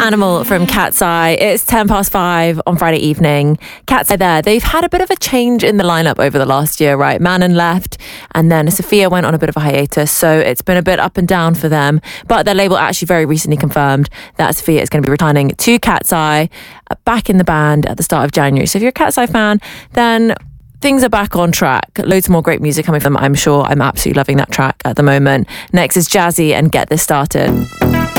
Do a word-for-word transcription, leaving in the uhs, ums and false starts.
Animal from Cat's Eye. It's ten past five on Friday evening. Cat's Eye there. They've had a bit of a change in the lineup over the last year, right? Manon left and then Sophia went on a bit of a hiatus. So it's been a bit up and down for them. But their label actually very recently confirmed that Sophia is going to be returning to Cat's Eye, uh, back in the band at the start of January. So if you're a Cat's Eye fan, then things are back on track. Loads more great music coming from them, I'm sure. I'm absolutely loving that track at the moment. Next is Jazzy and Get This Started.